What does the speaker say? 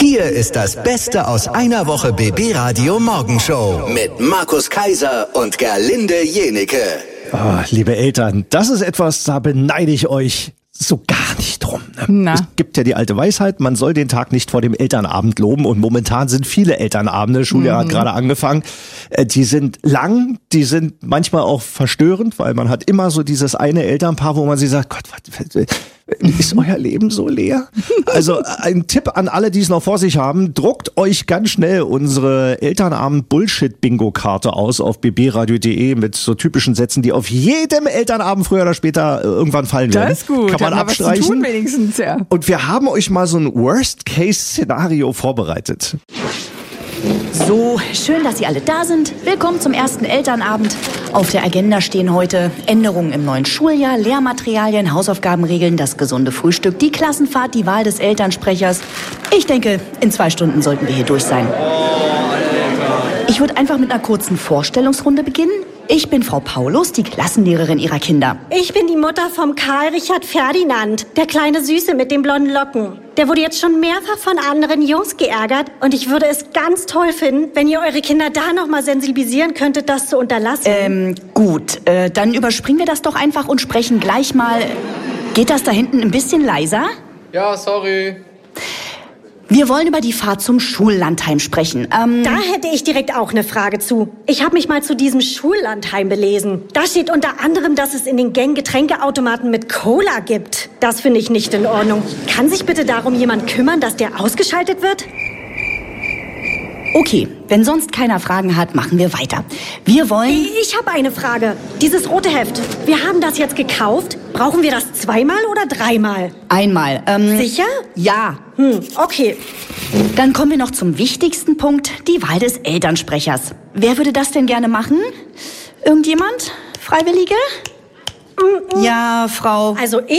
Hier ist das Beste aus einer Woche BB Radio Morgenshow mit Markus Kaiser und Gerlinde Jenecke. Oh, liebe Eltern, das ist etwas, da beneide ich euch so gar nicht drum. Ne? Es gibt ja die alte Weisheit, man soll den Tag nicht vor dem Elternabend loben, und momentan sind viele Elternabende, Schuljahr hat gerade angefangen, die sind lang, die sind manchmal auch verstörend, weil man hat immer so dieses eine Elternpaar, wo man sich sagt, Gott, was ist euer Leben so leer? Also ein Tipp an alle, die es noch vor sich haben: druckt euch ganz schnell unsere Elternabend-Bullshit-Bingo-Karte aus auf bbradio.de mit so typischen Sätzen, die auf jedem Elternabend früher oder später irgendwann fallen werden. Das ist gut. Kann man abstreichen. Was zu tun wenigstens, ja. Und wir haben euch mal so ein Worst-Case-Szenario vorbereitet. So, schön, dass Sie alle da sind. Willkommen zum ersten Elternabend. Auf der Agenda stehen heute Änderungen im neuen Schuljahr, Lehrmaterialien, Hausaufgabenregeln, das gesunde Frühstück, die Klassenfahrt, die Wahl des Elternsprechers. Ich denke, in 2 Stunden sollten wir hier durch sein. Ich würde einfach mit einer kurzen Vorstellungsrunde beginnen. Ich bin Frau Paulus, die Klassenlehrerin Ihrer Kinder. Ich bin die Mutter vom Karl Richard Ferdinand, der kleine Süße mit den blonden Locken. Der wurde jetzt schon mehrfach von anderen Jungs geärgert, und ich würde es ganz toll finden, wenn ihr eure Kinder da nochmal sensibilisieren könntet, das zu unterlassen. Gut, dann überspringen wir das doch einfach und sprechen gleich mal. Geht das da hinten ein bisschen leiser? Ja, sorry. Wir wollen über die Fahrt zum Schullandheim sprechen. Da hätte ich direkt auch eine Frage zu. Ich habe mich mal zu diesem Schullandheim belesen. Da steht unter anderem, dass es in den Gängen Getränkeautomaten mit Cola gibt. Das finde ich nicht in Ordnung. Kann sich bitte darum jemand kümmern, dass der ausgeschaltet wird? Okay, wenn sonst keiner Fragen hat, machen wir weiter. Wir wollen... Ich habe eine Frage. Dieses rote Heft, wir haben das jetzt gekauft. Brauchen wir das 2-mal oder 3-mal? Einmal. Sicher? Ja. Okay. Dann kommen wir noch zum wichtigsten Punkt, die Wahl des Elternsprechers. Wer würde das denn gerne machen? Irgendjemand? Freiwillige? Ja, Frau... Also